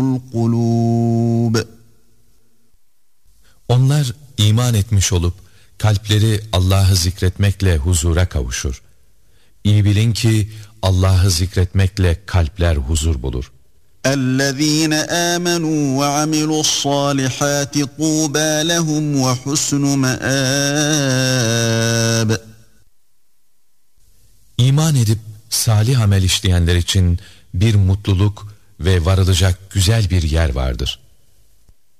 القلوب. Onlar iman etmiş olup kalpleri Allah'ı zikretmekle huzura kavuşur. İyi bilin ki Allah'ı zikretmekle kalpler huzur bulur. اَلَّذ۪ينَ آمَنُوا وَعَمِلُوا الصَّالِحَاتِ طُوبَى لَهُمْ وَحُسْنُ مَآبٍ. İman edip salih amel işleyenler için bir mutluluk ve varılacak güzel bir yer vardır.